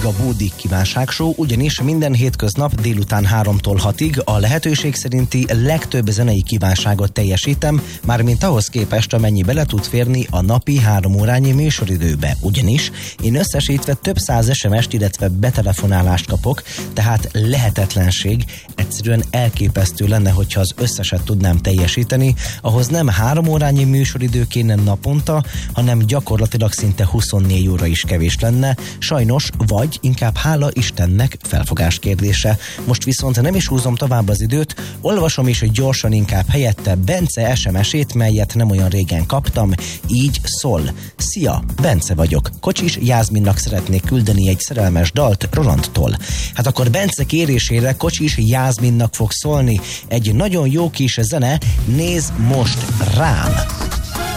a Bódik kívánságshow, ugyanis minden hétköznap délután 3-tól 6-ig a lehetőség szerinti legtöbb zenei kívánságot teljesítem, mármint ahhoz képest, amennyi bele tud férni a napi 3 órányi műsoridőbe. Ugyanis én összesítve több száz SMS-t, illetve betelefonálást kapok, tehát lehetetlenség, egyszerűen elképesztő lenne, hogyha az összeset tudnám teljesíteni, ahhoz nem 3 órányi műsoridő kéne naponta, hanem gyakorlatilag szinte 24 óra is kevés lenne. Sajnos, vagy inkább hála Istennek felfogás kérdése. Most viszont nem is húzom tovább az időt, olvasom is gyorsan inkább helyette Bence SMS-ét, melyet nem olyan régen kaptam, így szól. Szia, Bence vagyok. Kocsis Jászminnak szeretnék küldeni egy szerelmes dalt Rolandtól. Hát akkor Bence kérésére Kocsis Jászminnak fog szólni egy nagyon jó kis zene, Nézd most rám!